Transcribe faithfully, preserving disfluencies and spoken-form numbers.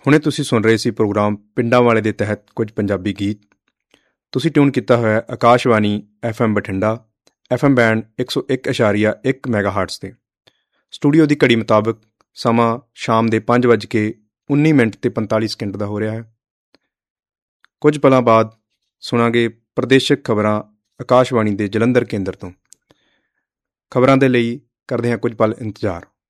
ਹੁਣੇ ਤੁਸੀਂ ਸੁਣ ਰਹੇ ਸੀ ਪ੍ਰੋਗਰਾਮ ਪਿੰਡਾਂ ਵਾਲੇ ਦੇ ਤਹਿਤ ਕੁਝ ਪੰਜਾਬੀ ਗੀਤ। ਤੁਸੀਂ ਟਿਊਨ ਕੀਤਾ ਹੋਇਆ Akashvani F M Bathinda, F M band ਇੱਕ ਸੌ ਇੱਕ ਇਸ਼ਾਰੀਆ ਇੱਕ ਮੈਗਾ ਹਾਰਟਸ 'ਤੇ। ਸਟੂਡੀਓ ਦੀ ਘੜੀ ਮੁਤਾਬਕ ਸਮਾਂ ਸ਼ਾਮ ਦੇ ਪੰਜ ਵੱਜ ਕੇ ਉੱਨੀ ਮਿੰਟ ਅਤੇ ਪੰਤਾਲੀ ਸਕਿੰਟ ਦਾ ਹੋ ਰਿਹਾ ਹੈ। ਕੁਝ ਪਲਾਂ ਬਾਅਦ ਸੁਣਾਂਗੇ ਪ੍ਰਦੇਸ਼ਕ ਖਬਰਾਂ ਆਕਾਸ਼ਵਾਣੀ ਦੇ ਜਲੰਧਰ ਕੇਂਦਰ ਤੋਂ। ਖਬਰਾਂ ਦੇ ਲਈ ਕਰਦੇ ਹਾਂ ਕੁਝ ਪਲ ਇੰਤਜ਼ਾਰ।